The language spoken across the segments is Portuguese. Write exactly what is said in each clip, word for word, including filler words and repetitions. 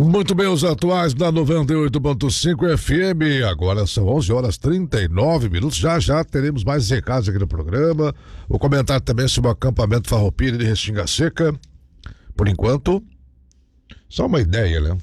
Muito bem, os atuais da noventa e oito ponto cinco F M. Agora são onze horas e trinta e nove minutos. Já já teremos mais recados aqui no programa. Vou comentar também sobre o acampamento Farroupilha de Restinga Seca. Por enquanto, só uma ideia, né?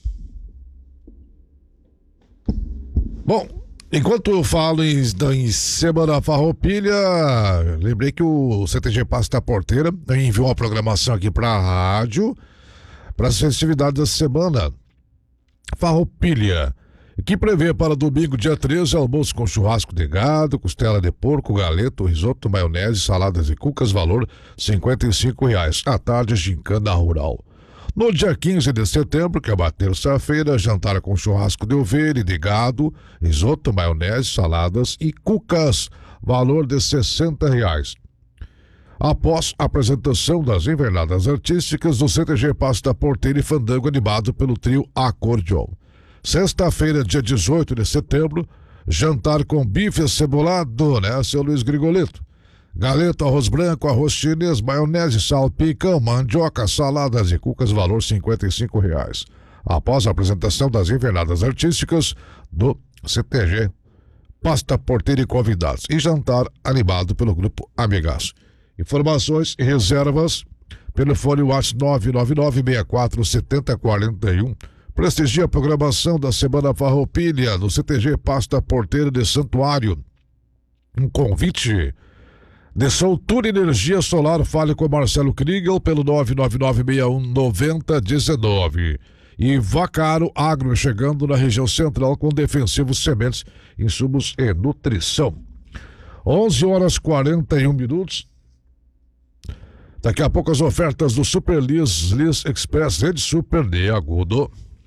Bom, enquanto eu falo em, em Semana Farroupilha, lembrei que o C T G Passo da Porteira enviou uma programação aqui para a rádio para as festividades da semana Farroupilha, que prevê para domingo, dia treze, almoço com churrasco de gado, costela de porco, galeto, risoto, maionese, saladas e cucas, valor cinquenta e cinco reais. À tarde, gincana rural. No dia quinze de setembro, que é uma terça-feira, jantar com churrasco de ovelha e de gado, risoto, maionese, saladas e cucas, valor de sessenta reais. Após a apresentação das invernadas artísticas do C T G Passo da Porteira e fandango animado pelo trio Acordeon. Sexta-feira, dia dezoito de setembro, jantar com bife cebolado, né, seu Luiz Grigoleto? Galeto, arroz branco, arroz chinês, maionese, salpicão, mandioca, saladas e cucas, valor cinquenta e cinco reais. Após a apresentação das invernadas artísticas do C T G Passo da Porteira e convidados. E jantar animado pelo grupo Amigaço. Informações e reservas pelo fone WhatsApp nove nove nove, seis quatro sete zero quatro um. Prestigia a programação da Semana Farroupilha no C T G Passo da Porteira de Santuário. Um convite de Soltura Energia Solar. Fale com Marcelo Kriegel pelo nove nove nove, seis um nove zero um nove. E Vacaro Agro, chegando na região central com defensivos, sementes, insumos e nutrição. onze horas e quarenta e um minutos. Daqui a pouco as ofertas do Super Lis, Lis Express, Rede Super de Agudo.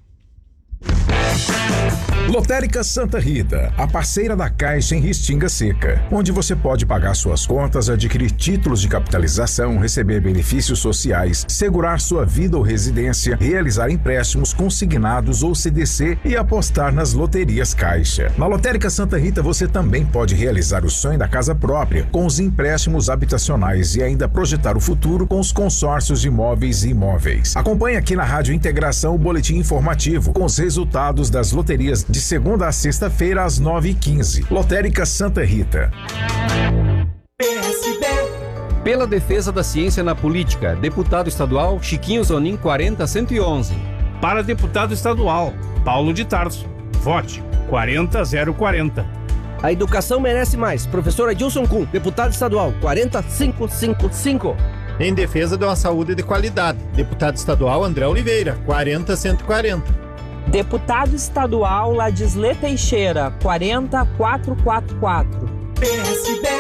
Lotérica Santa Rita, a parceira da Caixa em Restinga Seca, onde você pode pagar suas contas, adquirir títulos de capitalização, receber benefícios sociais, segurar sua vida ou residência, realizar empréstimos consignados ou C D C e apostar nas loterias Caixa. Na Lotérica Santa Rita você também pode realizar o sonho da casa própria com os empréstimos habitacionais e ainda projetar o futuro com os consórcios de imóveis e imóveis. Acompanhe aqui na Rádio Integração o boletim informativo com os resultados das loterias de segunda a sexta-feira às nove e quinze. Lotérica Santa Rita. P S B. Pela defesa da ciência na política, deputado estadual Chiquinho Zonin quarenta cento e onze. Para deputado estadual Paulo de Tarso, vote quarenta zero quarenta. A educação merece mais. Professor Adilson Kuhn, deputado estadual quarenta cinco cinquenta e cinco. Em defesa de uma saúde de qualidade, deputado estadual André Oliveira, quarenta cento e quarenta. Deputado estadual Ladisle Teixeira, quarenta quatrocentos e quarenta e quatro. P S B.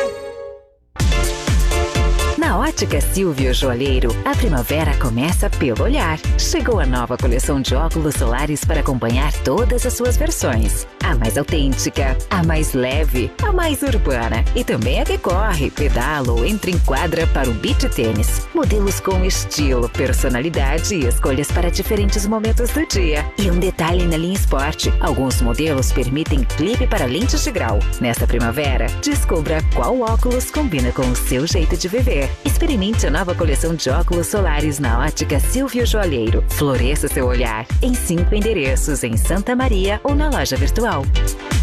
Na Ótica Silvio Joalheiro, a primavera começa pelo olhar. Chegou a nova coleção de óculos solares para acompanhar todas as suas versões. A mais autêntica, a mais leve, a mais urbana e também a que corre, pedala ou entra em quadra para o beach tênis. Modelos com estilo, personalidade e escolhas para diferentes momentos do dia. E um detalhe na linha esporte, alguns modelos permitem clipe para lentes de grau. Nesta primavera, descubra qual óculos combina com o seu jeito de viver. Experimente a nova coleção de óculos solares na Ótica Silvio Joalheiro. Floresça seu olhar em cinco endereços em Santa Maria ou na loja virtual.